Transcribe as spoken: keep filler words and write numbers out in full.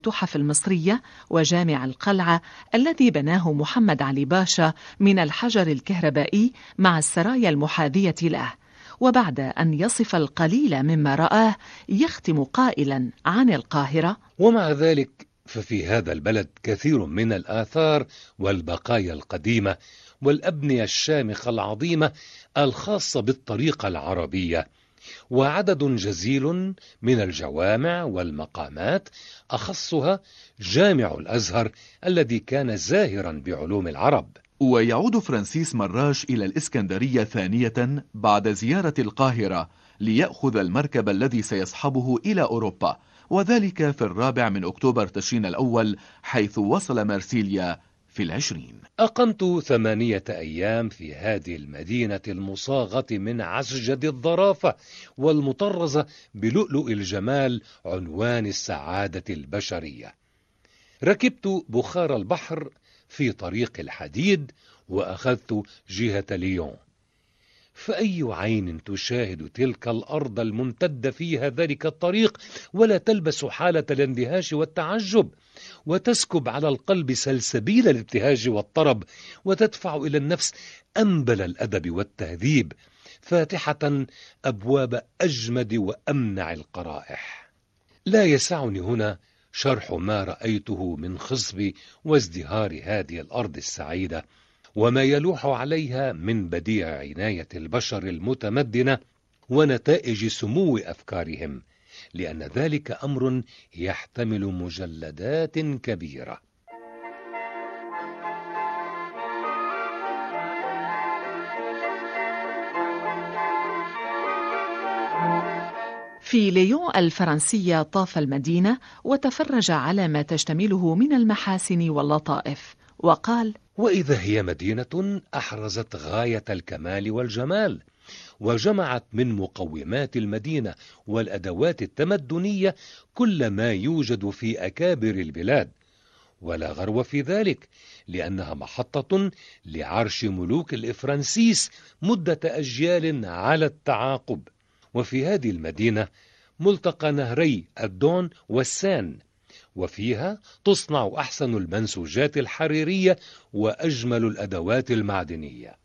التحف المصرية وجامع القلعة الذي بناه محمد علي باشا من الحجر الكهربائي مع السرايا المحاذية له. وبعد أن يصف القليل مما رآه يختم قائلا عن القاهرة: ومع ذلك ففي هذا البلد كثير من الآثار والبقايا القديمة والأبنية الشامخة العظيمة الخاصة بالطريقة العربية، وعدد جزيل من الجوامع والمقامات، أخصها جامع الأزهر الذي كان زاهرا بعلوم العرب. ويعود فرانسيس مراش إلى الإسكندرية ثانية بعد زيارة القاهرة ليأخذ المركب الذي سيصحبه إلى أوروبا، وذلك في الرابع من أكتوبر تشرين الأول، حيث وصل مرسيليا في العشرين. أقمت ثمانية أيام في هذه المدينة المصاغة من عسجد الظرافة والمطرزة بلؤلؤ الجمال عنوان السعادة البشرية. ركبت بخار البحر في طريق الحديد وأخذت جهة ليون. فأي عين تشاهد تلك الأرض الممتدة فيها ذلك الطريق ولا تلبس حالة الاندهاش والتعجب، وتسكب على القلب سلسبيل الابتهاج والطرب، وتدفع إلى النفس أنبل الأدب والتهذيب، فاتحة أبواب أجمد وأمنع القرائح. لا يسعني هنا شرح ما رأيته من خصب وازدهار هذه الأرض السعيدة، وما يلوح عليها من بديع عناية البشر المتمدنة ونتائج سمو أفكارهم، لأن ذلك أمر يحتمل مجلدات كبيرة. في ليون الفرنسية طاف المدينة وتفرج على ما تشتمله من المحاسن واللطائف، وقال: وإذا هي مدينة أحرزت غاية الكمال والجمال، وجمعت من مقومات المدينة والأدوات التمدنية كل ما يوجد في أكابر البلاد، ولا غرو في ذلك، لأنها محطة لعرش ملوك الإفرنسيس مدة أجيال على التعاقب. وفي هذه المدينة ملتقى نهري الدون والسان، وفيها تصنع أحسن المنسوجات الحريرية وأجمل الأدوات المعدنية.